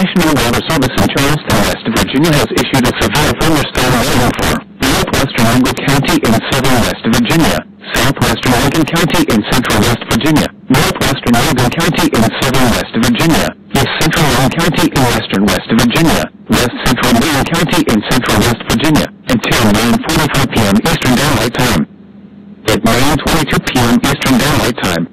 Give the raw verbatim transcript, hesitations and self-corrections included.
National Weather Service in Charleston, West Virginia has issued a severe thunderstorm warning for northwestern Lincoln County in southern West Virginia, southwestern Lincoln County in central West Virginia, northwestern Lincoln County in southern West Virginia, east central Lincoln County in western West Virginia, west central Lincoln County in central West Virginia, until nine forty-five p m Eastern Daylight Time. At nine twenty-two p m Eastern Daylight Time,